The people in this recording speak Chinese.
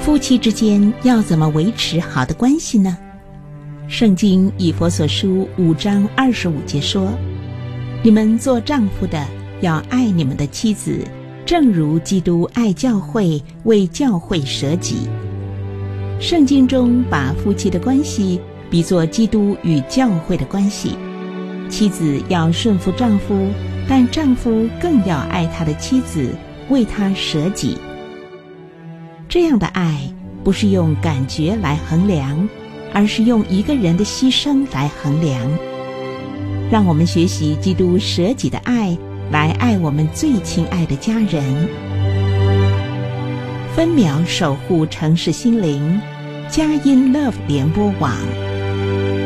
夫妻之间要怎么维持好的关系呢？圣经以弗所书5章25节说：你们做丈夫的要爱你们的妻子，正如基督爱教会，为教会舍己。圣经中把夫妻的关系比作基督与教会的关系，妻子要顺服丈夫，但丈夫更要爱他的妻子，为他舍己。这样的爱不是用感觉来衡量，而是用一个人的牺牲来衡量。让我们学习基督舍己的爱，来爱我们最亲爱的家人。分秒守护城市心灵，佳音 Love 联播网。